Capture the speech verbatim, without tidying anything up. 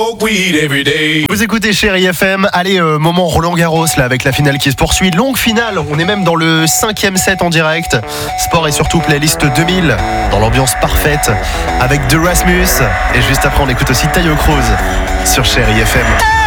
Vous écoutez Chérie F M. Allez, euh, moment Roland Garros là avec la finale qui se poursuit. Longue finale, on est même dans le cinquième set en direct. Sport et surtout playlist deux mille dans l'ambiance parfaite avec The Rasmus. Et juste après on écoute aussi Tayo Cruz sur Chérie F M.